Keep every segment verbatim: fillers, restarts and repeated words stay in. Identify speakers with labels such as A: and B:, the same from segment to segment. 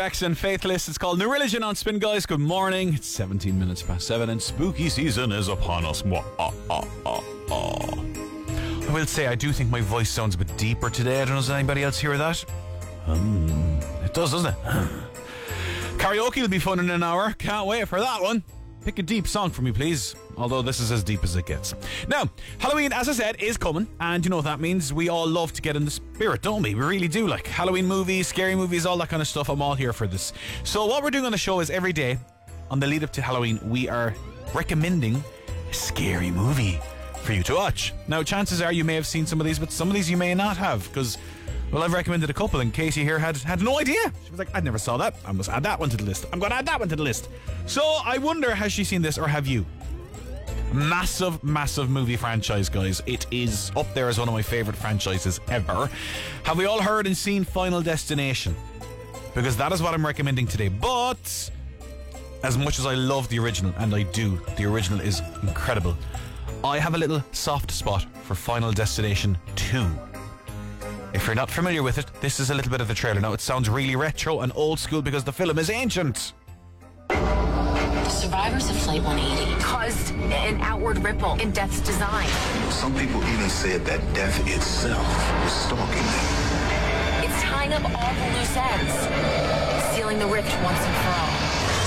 A: Jackson, Faithless. It's called New Religion on Spin, guys. Good morning. It's seventeen minutes past seven and spooky season is upon us. Mwah, ah, ah, ah, ah. I will say I do think my voice sounds a bit deeper today. I don't know, does anybody else hear that? Um, it does, doesn't it? Karaoke will be fun in an hour. Can't wait for that one. Pick a deep song for me, please. Although this is as deep as it gets. Now, Halloween, as I said, is coming. And you know what that means? We all love to get in the spirit, don't we? We really do. Like Halloween movies, scary movies, all that kind of stuff. I'm all here for this. So what we're doing on the show is every day, on the lead up to Halloween, we are recommending a scary movie for you to watch. Now, chances are you may have seen some of these, but some of these you may not have. Because, well, I've recommended a couple, and Casey here had, had no idea. She was like, I never saw that. I must add that one to the list. I'm going to add that one to the list. So I wonder, has she seen this or have you? Massive, massive movie franchise, guys. It is up there as one of my favourite franchises ever. Have we all heard and seen Final Destination? Because that is what I'm recommending today. But as much as I love the original, and I do, the original is incredible, I have a little soft spot for Final Destination two. If you're not familiar with it, this is a little bit of the trailer. Now, it sounds really retro and old school because the film is ancient.
B: Survivors of Flight one eighty caused an outward ripple in Death's design.
C: Some people even said that Death itself was stalking them.
B: It's tying up all the loose ends, sealing the rift once and for all.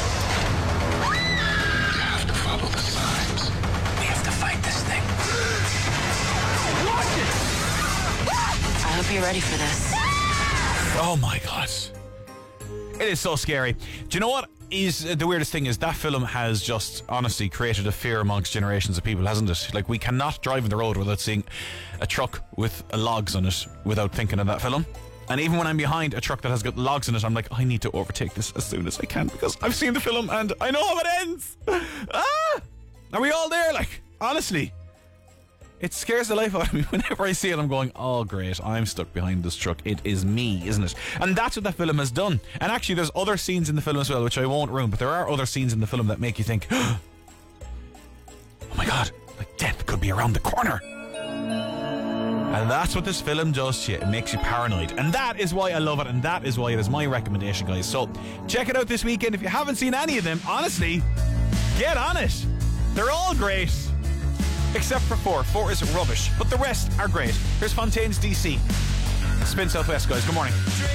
C: We have to follow the signs. We have to fight this thing.
B: Watch it! I hope you're ready for this.
A: Oh my God. It is so scary. Do you know what is uh, the weirdest thing is that film has just honestly created a fear amongst generations of people, hasn't it? Like, we cannot drive on the road without seeing a truck with uh, logs on it without thinking of that film. And even when I'm behind a truck that has got logs in it, I'm like, I need to overtake this as soon as I can because I've seen the film and I know how it ends. Ah! Are we all there? Like, honestly, it scares the life out of me whenever I see it. I'm going, oh great, I'm stuck behind this truck. It is me, isn't it? And that's what that film has done. And actually there's other scenes in the film as well, which I won't ruin, but there are other scenes in the film that make you think, oh my God, like death could be around the corner. And that's what this film does to you. It makes you paranoid. And that is why I love it, and that is why it is my recommendation, guys. So check it out this weekend. If you haven't seen any of them, honestly, get on it. They're all great. Except for four. Four is rubbish. But the rest are great. Here's Fontaine's D C. Spin Southwest, guys. Good morning.